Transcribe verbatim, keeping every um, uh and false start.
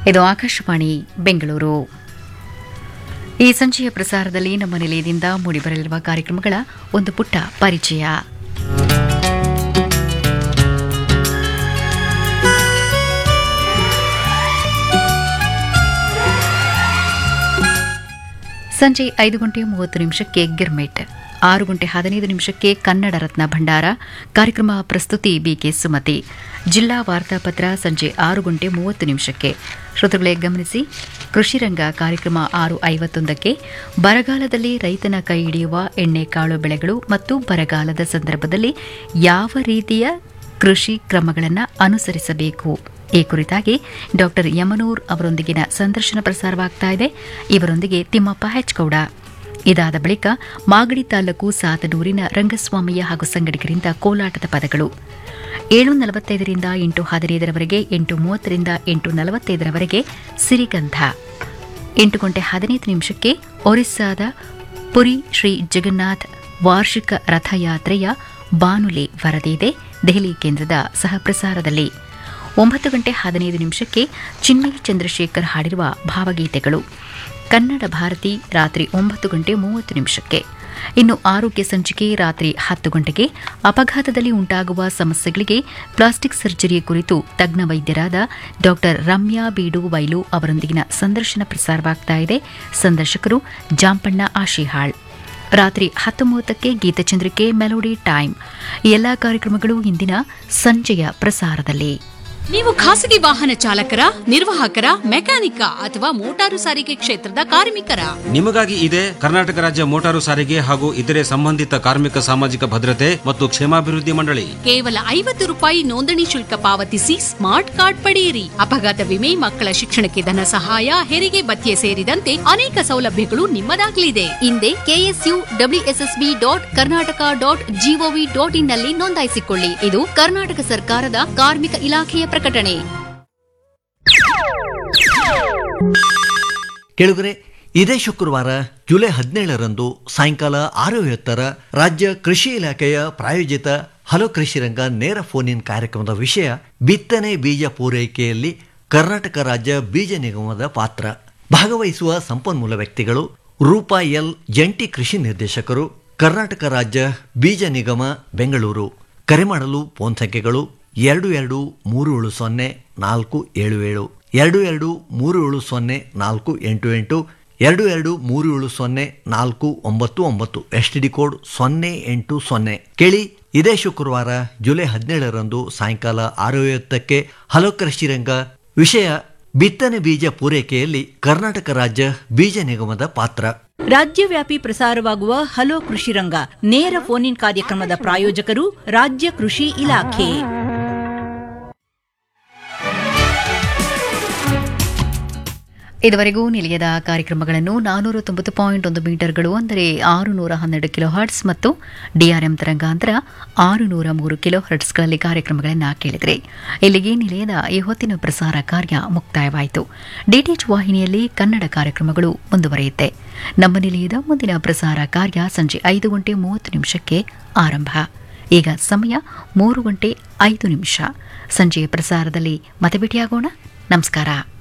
ಇದು ಆಕಾಶವಾಣಿ ಬೆಂಗಳೂರು. ಈ ಸಂಜೆಯ ಪ್ರಸಾರದಲ್ಲಿ ನಮ್ಮ ನಿಲಯದಿಂದ ಮೂಡಿಬರಲಿರುವ ಕಾರ್ಯಕ್ರಮಗಳ ಒಂದು ಪುಟ್ಟ ಪರಿಚಯ. ಸಂಜೆ ಐದು ಗಂಟೆ ಮೂವತ್ತು ನಿಮಿಷಕ್ಕೆ ಗಿರ್ಮೆಟ್, ಆರು ಗಂಟೆ ಹದಿನೈದು ನಿಮಿಷಕ್ಕೆ ಕನ್ನಡ ರತ್ನ ಭಂಡಾರ ಕಾರ್ಯಕ್ರಮ ಪ್ರಸ್ತುತಿ ಬಿಕೆ ಸುಮತಿ. ಜಿಲ್ಲಾ ವಾರ್ತಾಪತ್ರ ಸಂಜೆ ಆರು ಗಂಟೆ ಮೂವತ್ತು ನಿಮಿಷಕ್ಕೆ. ಶ್ರೋತೃಗಳೇ ಗಮನಿಸಿ, ಕೃಷಿರಂಗ ಕಾರ್ಯಕ್ರಮ ಆರು ಐವತ್ತೊಂದಕ್ಕೆ ಬರಗಾಲದಲ್ಲಿ ರೈತನ ಕೈ ಹಿಡಿಯುವ ಎಣ್ಣೆಕಾಳು ಬೆಳೆಗಳು ಮತ್ತು ಬರಗಾಲದ ಸಂದರ್ಭದಲ್ಲಿ ಯಾವ ರೀತಿಯ ಕೃಷಿ ಕ್ರಮಗಳನ್ನು ಅನುಸರಿಸಬೇಕು ಈ ಕುರಿತಾಗಿ ಡಾಕ್ಟರ್ ಯಮನೂರ್ ಅವರೊಂದಿಗಿನ ಸಂದರ್ಶನ ಪ್ರಸಾರವಾಗ್ತಾ ಇದೆ. ಇವರೊಂದಿಗೆ ತಿಮ್ಮಪ್ಪ ಹೆಚ್ಗೌಡ. ಇದಾದ ಬಳಿಕ ಮಾಗಡಿ ತಾಲೂಕು ಸಾತನೂರಿನ ರಂಗಸ್ವಾಮಯ್ಯ ಹಾಗೂ ಸಂಗಡಿಗರಿಂದ ಕೋಲಾಟದ ಪದಗಳು. ಏಳು ನಲವತ್ತೈದರಿಂದ ಎಂಟು ಹದಿನೈದರವರೆಗೆ, ಎಂಟು ಮೂವತ್ತರಿಂದ ಎಂಟು ನಲವತ್ತೈದರವರೆಗೆ ಸಿರಿಗಂಧ. ಎಂಟು ಗಂಟೆ ಹದಿನೈದು ನಿಮಿಷಕ್ಕೆ ಒರಿಸ್ಸಾದ ಪುರಿ ಶ್ರೀ ಜಗನ್ನಾಥ್ ವಾರ್ಷಿಕ ರಥಯಾತ್ರೆಯ ಬಾನುಲಿ ವರದಿ ಇದೆ ದೆಹಲಿ ಕೇಂದ್ರದ ಸಹಪ್ರಸಾರದಲ್ಲಿ. ಒಂಬತ್ತು ಗಂಟೆ ಹದಿನೈದು ನಿಮಿಷಕ್ಕೆ ಚಿನ್ಮಯಿ ಚಂದ್ರಶೇಖರ್ ಹಾಡಿರುವ ಭಾವಗೀತೆಗಳು. ಕನ್ನಡ ಭಾರತಿ ರಾತ್ರಿ ಒಂಬತ್ತು ಗಂಟೆ ಮೂವತ್ತು ನಿಮಿಷಕ್ಕೆ. ಇನ್ನು ಆರೋಗ್ಯ ಸಂಚಿಕೆ ರಾತ್ರಿ ಹತ್ತು ಗಂಟೆಗೆ ಅಪಘಾತದಲ್ಲಿ ಉಂಟಾಗುವ ಸಮಸ್ಯೆಗಳಿಗೆ ಪ್ಲಾಸ್ಟಿಕ್ ಸರ್ಜರಿ ಕುರಿತು ತಜ್ಞ ವೈದ್ಯರಾದ ಡಾಕ್ಟರ್ ರಮ್ಯಾ ಬೀಡು ವೈಲು ಅವರೊಂದಿಗಿನ ಸಂದರ್ಶನ ಪ್ರಸಾರವಾಗ್ತಾ ಇದೆ. ಸಂದರ್ಶಕರು ಜಾಂಪಣ್ಣ ಆಶಿಹಾಳ್. ರಾತ್ರಿ ಹತ್ತು ಮೂವತ್ತಕ್ಕೆ ಗೀತಚಂದ್ರಿಕೆ ಮೆಲೋಡಿ ಟೈಮ್. ಈ ಎಲ್ಲಾ ಕಾರ್ಯಕ್ರಮಗಳು ಇಂದಿನ ಸಂಜೆಯ ಪ್ರಸಾರದಲ್ಲಿ. ನೀವು ಖಾಸಗಿ ವಾಹನ ಚಾಲಕರ, ನಿರ್ವಾಹಕರ, ಮೆಕ್ಯಾನಿಕ ಅಥವಾ ಮೋಟಾರು ಸಾರಿಗೆ ಕ್ಷೇತ್ರದ ಕಾರ್ಮಿಕರ? ನಿಮಗಾಗಿ ಇದೆ ಕರ್ನಾಟಕ ರಾಜ್ಯ ಮೋಟಾರು ಸಾರಿಗೆ ಹಾಗೂ ಇತರೆ ಸಂಬಂಧಿತ ಕಾರ್ಮಿಕ ಸಾಮಾಜಿಕ ಭದ್ರತೆ ಮತ್ತು ಕ್ಷೇಮಾಭಿವೃದ್ಧಿ ಮಂಡಳಿ. ಕೇವಲ ಐವತ್ತು ರೂಪಾಯಿ ನೋಂದಣಿ ಶುಲ್ಕ ಪಾವತಿಸಿ ಸ್ಮಾರ್ಟ್ ಕಾರ್ಡ್ ಪಡೆಯಿರಿ. ಅಪಘಾತ ವಿಮೆ, ಮಕ್ಕಳ ಶಿಕ್ಷಣಕ್ಕೆ ಧನ ಸಹಾಯ, ಹೆರಿಗೆ ಭತ್ಯೆ ಸೇರಿದಂತೆ ಅನೇಕ ಸೌಲಭ್ಯಗಳು ನಿಮ್ಮದಾಗಲಿದೆ. ಹಿಂದೆ KSU WSSB dot Karnataka dot gov dot in ನಲ್ಲಿ ನೋಂದಾಯಿಸಿಕೊಳ್ಳಿ. ಇದು ಕರ್ನಾಟಕ ಸರ್ಕಾರದ ಕಾರ್ಮಿಕ ಇಲಾಖೆಯ ಪ್ರಕಟಣೆ. ಕೇಳುಗರೆ, ಇದೇ ಶುಕ್ರವಾರ ಜುಲೈ ಹದಿನೇಳರಂದು ಸಾಯಂಕಾಲ ಆರು ಐವತ್ತರ ರಾಜ್ಯ ಕೃಷಿ ಇಲಾಖೆಯ ಪ್ರಾಯೋಜಿತ ಹಲೋ ಕೃಷಿರಂಗ ನೇರ ಫೋನ್ ಇನ್ ಕಾರ್ಯಕ್ರಮದ ವಿಷಯ ಬಿತ್ತನೆ ಬೀಜ ಪೂರೈಕೆಯಲ್ಲಿ ಕರ್ನಾಟಕ ರಾಜ್ಯ ಬೀಜ ನಿಗಮದ ಪಾತ್ರ. ಭಾಗವಹಿಸುವ ಸಂಪನ್ಮೂಲ ವ್ಯಕ್ತಿಗಳು ರೂಪಾ ಎಲ್, ಜಂಟಿ ಕೃಷಿ ನಿರ್ದೇಶಕರು, ಕರ್ನಾಟಕ ರಾಜ್ಯ ಬೀಜ ನಿಗಮ, ಬೆಂಗಳೂರು. ಕರೆ ಮಾಡಲು ಫೋನ್ ಸಂಖ್ಯೆಗಳು ಎರಡು ಎರಡು ಮೂರು ಏಳು ಸೊನ್ನೆ ನಾಲ್ಕು ಏಳು ಏಳು, ಎರಡು ಎರಡು ಮೂರು ಏಳು ಸೊನ್ನೆ ನಾಲ್ಕು ಎಂಟು ಎಂಟು, ಎರಡು ಎರಡು ಮೂರು ಏಳು ಸೊನ್ನೆ ನಾಲ್ಕು ಒಂಬತ್ತು ಒಂಬತ್ತು, ಎಸ್ ಟಿ ಡಿ ಕೋಡ್ ಸೊನ್ನೆ ಎಂಟು ಸೊನ್ನೆ. ಕೇಳಿ, ಇದೇ ಶುಕ್ರವಾರ ಜುಲೈ ಹದಿನೇಳರಂದು ಸಾಯಂಕಾಲ ಆರು ಐವತ್ತಕ್ಕೆ ಹಲೋ ಕೃಷಿರಂಗ. ವಿಷಯ ಬಿತ್ತನೆ ಬೀಜ ಪೂರೈಕೆಯಲ್ಲಿ ಕರ್ನಾಟಕ ರಾಜ್ಯ ಬೀಜ ನಿಗಮದ ಪಾತ್ರ. ರಾಜ್ಯವ್ಯಾಪಿ ಪ್ರಸಾರವಾಗುವ ಹಲೋ ಕೃಷಿರಂಗ ನೇರ ಫೋನ್ ಇನ್ ಕಾರ್ಯಕ್ರಮದ ಪ್ರಾಯೋಜಕರು ರಾಜ್ಯ ಕೃಷಿ ಇಲಾಖೆ. ಇದುವರೆಗೂ ನಿಲಯದ ಕಾರ್ಯಕ್ರಮಗಳನ್ನು ನಾನೂರ ತೊಂಬತ್ತು ಪಾಯಿಂಟ್ ಒಂದು ಮೀಟರ್ಗಳು ಅಂದರೆ ಆರು ನೂರ ಹನ್ನೆರಡು ಕಿಲೋ ಹರ್ಟ್ಸ್ ಮತ್ತು ಡಿಆರ್ಎಂ ತರಂಗಾಂತರ ಆರು ನೂರ ಮೂರು ಕಿಲೋ ಹರ್ಟ್ಸ್ಗಳಲ್ಲಿ ಕಾರ್ಯಕ್ರಮಗಳನ್ನು ಕೇಳಿದರೆ ಇಲ್ಲಿಗೆ ನಿಲಯದ ಈ ಹೊತ್ತಿನ ಪ್ರಸಾರ ಕಾರ್ಯ ಮುಕ್ತಾಯವಾಯಿತು. ಡಿಟಿಎಚ್ ವಾಹಿನಿಯಲ್ಲಿ ಕನ್ನಡ ಕಾರ್ಯಕ್ರಮಗಳು ಮುಂದುವರಿಯುತ್ತೆ. ನಮ್ಮ ನಿಲಯದ ಮುಂದಿನ ಪ್ರಸಾರ ಕಾರ್ಯ ಸಂಜೆ ಐದು ಗಂಟೆ ಮೂವತ್ತು ನಿಮಿಷಕ್ಕೆ ಆರಂಭ. ಈಗ ಸಮಯ ಮೂರು ಗಂಟೆ ಐದು ನಿಮಿಷ. ಸಂಜೆಯ ಪ್ರಸಾರದಲ್ಲಿ ಮತ್ತೆ ಭೇಟಿಯಾಗೋಣ. ನಮಸ್ಕಾರ.